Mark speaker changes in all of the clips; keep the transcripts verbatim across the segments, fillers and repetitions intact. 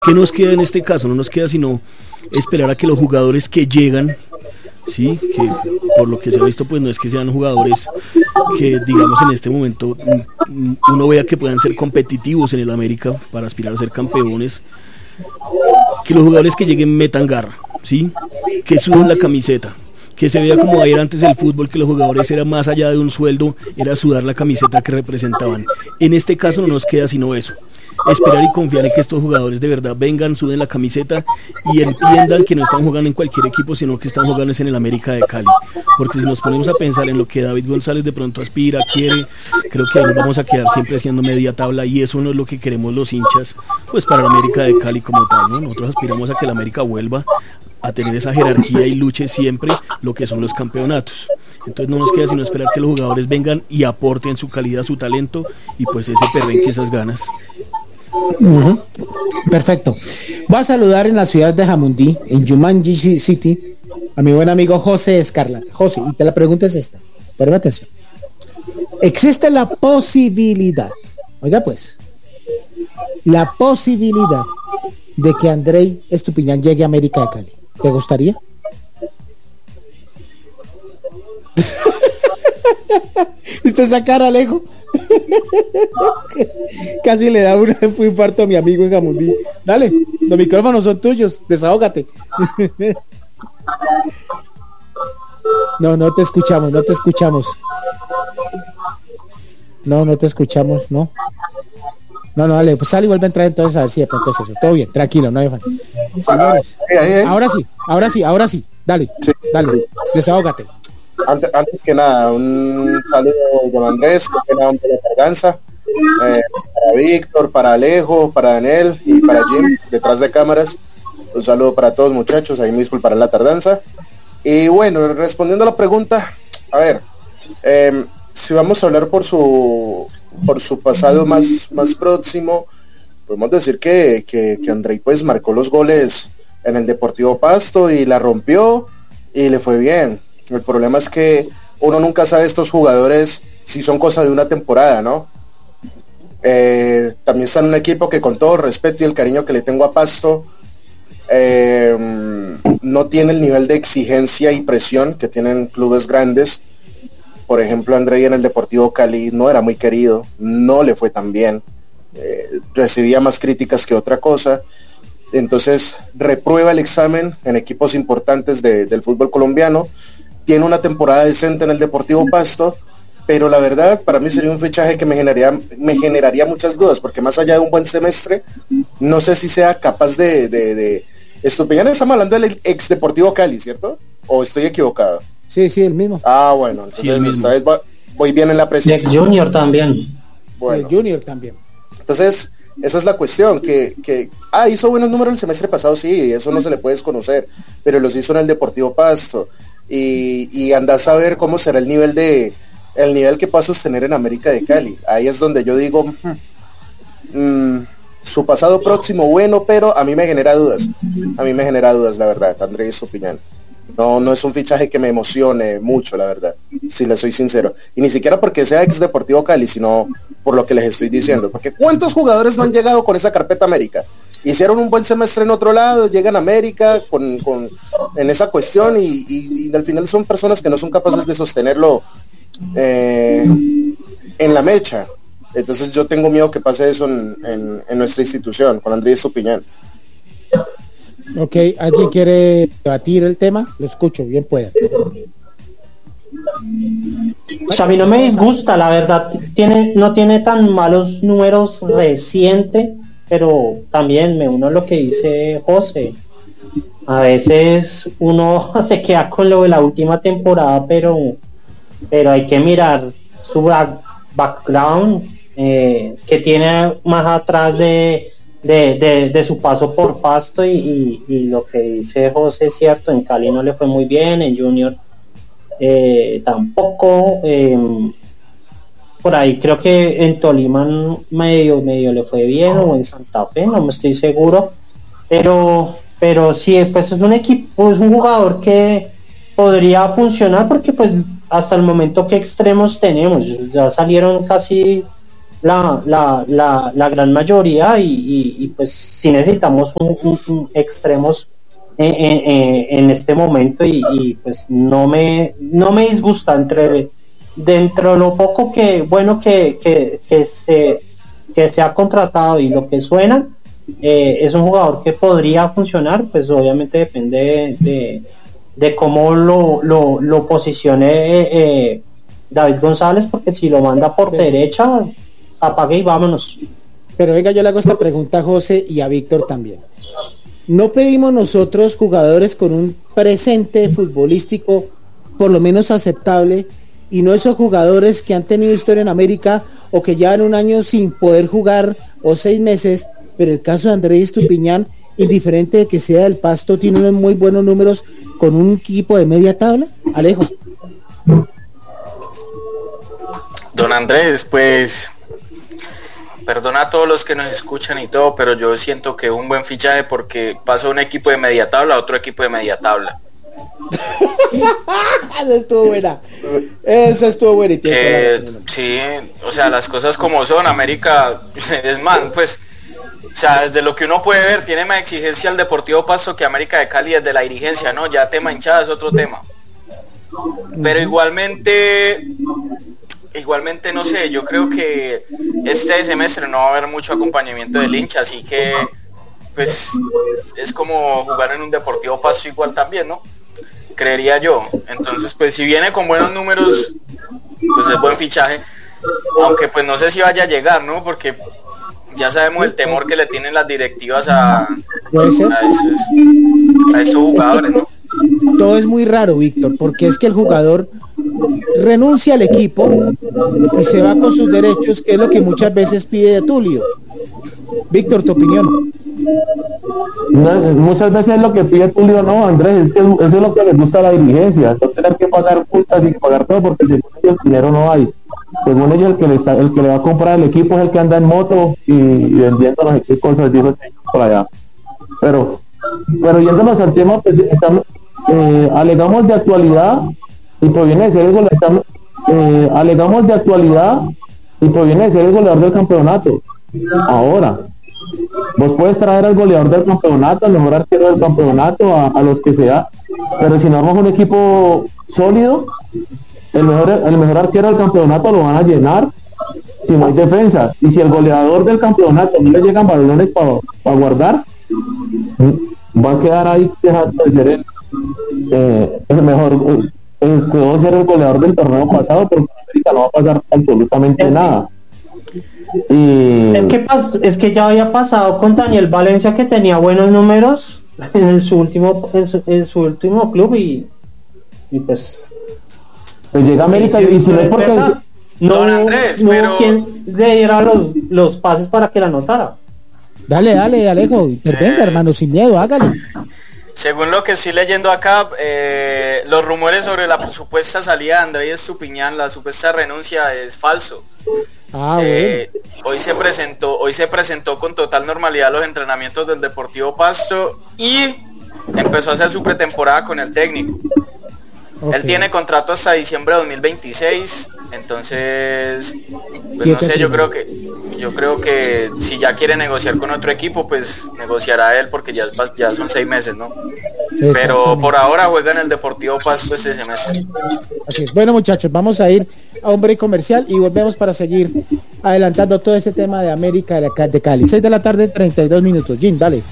Speaker 1: ¿Qué nos queda en este caso? No nos queda sino esperar a que los jugadores que llegan, sí, que por lo que se ha visto pues no es que sean jugadores que digamos en este momento uno vea que puedan ser competitivos en el América para aspirar a ser campeones, que los jugadores que lleguen metan garra, sí, que suben la camiseta, que se vea como era antes el fútbol, que los jugadores era más allá de un sueldo, era sudar la camiseta que representaban. En este caso no nos queda sino eso, esperar y confiar en que estos jugadores de verdad vengan, suden la camiseta y entiendan que no están jugando en cualquier equipo, sino que están jugando en el América de Cali, porque si nos ponemos a pensar en lo que David González de pronto aspira, quiere, creo que ahí nos vamos a quedar siempre haciendo media tabla y eso no es lo que queremos los hinchas, pues para el América de Cali como tal, ¿no? Nosotros aspiramos a que el América vuelva a tener esa jerarquía y luche siempre lo que son los campeonatos. Entonces no nos queda sino esperar que los jugadores vengan y aporten su calidad, su talento y pues ese perrenque, esas ganas.
Speaker 2: Uh-huh. Perfecto. Voy a saludar en la ciudad de Jamundí, en Jumanji City, a mi buen amigo José Escarlata. José, y te la pregunta es esta, ponme atención. Existe la posibilidad, oiga pues, la posibilidad de que Andrei Estupiñán llegue a América de Cali. ¿Te gustaría? ¿Usted esa cara, Alejo? Casi le da un infarto a mi amigo en Jamundí. Dale, los micrófonos son tuyos, desahógate. No, no te escuchamos, no te escuchamos. No, no te escuchamos, no. No, no, dale, pues sale y vuelve a entrar entonces a ver si de pronto es eso. Todo bien, tranquilo, no hay afán. Señores, ahora sí, ahora sí, ahora sí. Dale, sí. Dale, desahógate.
Speaker 3: Antes, antes que nada, un saludo a don Andrés, que pena de la tardanza, eh, para Víctor, para Alejo, para Daniel y para Jim, detrás de cámaras. Un saludo para todos, muchachos, ahí me disculparán la tardanza. Y bueno, respondiendo a la pregunta, a ver, eh, si vamos a hablar por su por su pasado más, más próximo, podemos decir que, que, que Andrei pues marcó los goles en el Deportivo Pasto y la rompió y le fue bien. El problema es que uno nunca sabe estos jugadores si son cosa de una temporada, ¿no? Eh, también está en un equipo que con todo el respeto y el cariño que le tengo a Pasto, eh, no tiene el nivel de exigencia y presión que tienen clubes grandes. Por ejemplo, Andrei en el Deportivo Cali no era muy querido, no le fue tan bien, eh, recibía más críticas que otra cosa. Entonces reprueba el examen en equipos importantes de, del fútbol colombiano. Tiene una temporada decente en el Deportivo Pasto, pero la verdad para mí sería un fichaje que me generaría, me generaría muchas dudas, porque más allá de un buen semestre, no sé si sea capaz de... de, de... Estupiñán, estamos hablando del ex Deportivo Cali, ¿cierto? ¿O estoy equivocado?
Speaker 2: Sí, sí, el mismo.
Speaker 3: Ah, bueno, entonces,
Speaker 1: sí, el mismo.
Speaker 3: entonces voy bien en la precisión.
Speaker 4: Y el Junior también.
Speaker 3: Bueno.
Speaker 2: El Junior también.
Speaker 3: Entonces, esa es la cuestión, que, que, ah, hizo buenos números el semestre pasado, sí, eso no se le puede desconocer, pero los hizo en el Deportivo Pasto, y, y anda a saber cómo será el nivel de, el nivel que pueda sostener en América de Cali. Ahí es donde yo digo, hmm, mmm, su pasado próximo bueno, pero a mí me genera dudas, a mí me genera dudas, la verdad, Andrei Estupiñán. No, no es un fichaje que me emocione mucho, la verdad, si le soy sincero. Y ni siquiera porque sea ex Deportivo Cali, sino por lo que les estoy diciendo. Porque ¿cuántos jugadores no han llegado con esa carpeta América? Hicieron un buen semestre en otro lado, llegan a América con, con, en esa cuestión y, y, y al final son personas que no son capaces de sostenerlo eh, en la mecha. Entonces yo tengo miedo que pase eso en, en, en nuestra institución, con Andrés Estupiñán.
Speaker 2: Ok, ¿alguien quiere debatir el tema? Lo escucho, bien pueda.
Speaker 4: Pues a mí no me disgusta, la verdad, tiene, no tiene tan malos números reciente, pero también me uno a lo que dice José. A veces uno se queda con lo de la última temporada, pero, pero hay que mirar su back, background, eh, que tiene más atrás de De, de, de su paso por Pasto y, y, y lo que dice José es cierto, en Cali no le fue muy bien, en Junior eh, tampoco, eh, por ahí creo que en Tolima medio medio le fue bien, o en Santa Fe, no me estoy seguro, pero pero sí, pues es un equipo, es un jugador que podría funcionar, porque pues hasta el momento qué extremos tenemos, ya salieron casi la, la, la, la gran mayoría y, y, y pues sí necesitamos un, un, un extremos en, en, en este momento y, y pues no me no me disgusta entre dentro de lo poco que bueno que, que, que se que se ha contratado y lo que suena, eh, es un jugador que podría funcionar, pues obviamente depende de, de, de cómo lo, lo, lo posicione eh, David González, porque si lo manda por Pero, derecha, apague y vámonos.
Speaker 2: Pero venga, yo le hago esta pregunta a José y a Víctor también. ¿No pedimos nosotros jugadores con un presente futbolístico por lo menos aceptable y no esos jugadores que han tenido historia en América o que llevan un año sin poder jugar o seis meses? Pero el caso de Andrés Estupiñán, indiferente de que sea del Pasto, tiene unos muy buenos números con un equipo de media tabla. Alejo.
Speaker 5: Don Andrés, pues perdona a todos los que nos escuchan y todo, pero yo siento que es un buen fichaje porque pasó un equipo de media tabla a otro equipo de media tabla.
Speaker 2: Esa estuvo buena. Esa estuvo buena. Y
Speaker 5: que, sí, o sea, las cosas como son. América es más, pues, o sea, desde lo que uno puede ver, tiene más exigencia el Deportivo Pasto que América de Cali desde la dirigencia, ¿no? Ya tema hinchada es otro tema. Pero igualmente, igualmente no sé, yo creo que este semestre no va a haber mucho acompañamiento del hincha, así que, pues, es como jugar en un Deportivo Pasto igual también, ¿no? Creería yo. Entonces, pues si viene con buenos números, pues es buen fichaje, aunque pues no sé si vaya a llegar, ¿no? Porque ya sabemos el temor que le tienen las directivas a, a, esos, a esos jugadores, ¿no?
Speaker 2: Todo es muy raro, Víctor, porque es que el jugador renuncia al equipo y se va con sus derechos, que es lo que muchas veces pide de Tulio. Víctor, tu opinión.
Speaker 6: No, muchas veces es lo que pide Tulio, no, Andrés, es que eso es lo que les gusta a la dirigencia, no tener que pagar multas y pagar todo, porque según ellos dinero no hay. Según ellos el que le está, el que le va a comprar el equipo es el que anda en moto y, y vendiendo los equipos, les dijo por allá. Pero, pero yéndonos al tema, pues estamos, eh, alegamos de actualidad y proviene de ser el goleador, eh, alegamos de actualidad y proviene de ser el goleador del campeonato. Ahora, vos puedes traer al goleador del campeonato, al mejor arquero del campeonato, a, a los que sea, pero si no armas un equipo sólido, el mejor, el mejor arquero del campeonato lo van a llenar si no hay defensa, y si el goleador del campeonato no le llegan balones para pa guardar, va a quedar ahí dejando de ser el, eh, el mejor, el, el, puedo ser el goleador del torneo pasado, pero ahorita no va a pasar absolutamente es nada.
Speaker 4: Y... Es que es que ya había pasado con Daniel Valencia, que tenía buenos números en su último en su, en su último club y, y pues,
Speaker 6: pues llega a América sí, y si no es porque
Speaker 4: verdad, no,
Speaker 5: Andrés,
Speaker 4: no
Speaker 5: pero...
Speaker 4: quien le diera los, los pases para que la anotara.
Speaker 2: Dale, dale, Alejo, intervenga, eh... hermano, sin miedo, hágale.
Speaker 5: Según lo que estoy leyendo acá, eh, los rumores sobre la supuesta salida de Andrés Estupiñán, la supuesta renuncia, es falso.
Speaker 2: Ah,
Speaker 5: eh,
Speaker 2: bueno.
Speaker 5: hoy se presentó, hoy se presentó con total normalidad los entrenamientos del Deportivo Pasto y empezó a hacer su pretemporada con el técnico. Okay. Él tiene contrato hasta diciembre de dos mil veintiséis, entonces, pues no sé, yo creo que yo creo que si ya quiere negociar con otro equipo, pues negociará él, porque ya, es, ya son seis meses, ¿no? Pero por ahora juega en el Deportivo Pasto este semestre.
Speaker 2: Así es. Bueno, muchachos, vamos a ir a un break comercial y volvemos para seguir adelantando todo este tema de América de Cali. seis de la tarde, treinta y dos minutos. Jim, dale.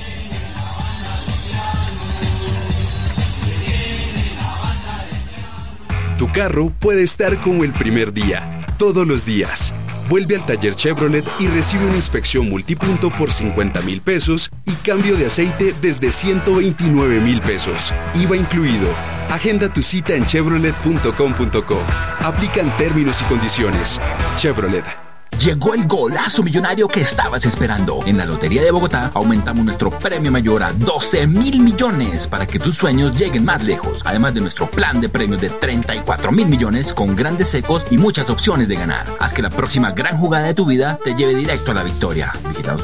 Speaker 7: Tu carro puede estar como el primer día, todos los días. Vuelve al taller Chevrolet y recibe una inspección multipunto por cincuenta mil pesos y cambio de aceite desde ciento veintinueve mil pesos. I V A incluido. Agenda tu cita en chevrolet punto com punto co. Aplican términos y condiciones. Chevrolet.
Speaker 8: Llegó el golazo millonario que estabas esperando. En la Lotería de Bogotá aumentamos nuestro premio mayor a doce mil millones para que tus sueños lleguen más lejos. Además de nuestro plan de premios de treinta y cuatro mil millones con grandes secos y muchas opciones de ganar. Haz que la próxima gran jugada de tu vida te lleve directo a la victoria. Vigilados